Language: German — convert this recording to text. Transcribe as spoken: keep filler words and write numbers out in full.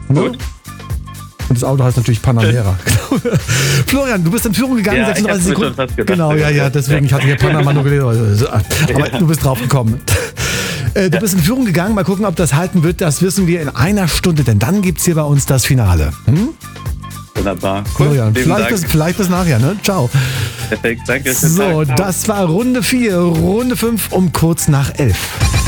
Ne? Gut. Und das Auto heißt natürlich Panamera. Florian, du bist in Führung gegangen, Ja, ich sechsunddreißig hab's mir schon Sekunden. fast gedacht. Genau, ja, ja, deswegen, ich hatte hier Panama nur gelesen. Aber du bist drauf gekommen. Äh, Du bist in Führung gegangen, mal gucken, ob das halten wird. Das wissen wir in einer Stunde, denn dann gibt's hier bei uns das Finale. Hm? Wunderbar. Cool. Florian, Vielen vielleicht Dank. bis, vielleicht bis nachher, ne? Ciao. Perfekt, danke. Schönen So, Tag. Ciao. das war Runde vier. Runde fünf um kurz nach elf.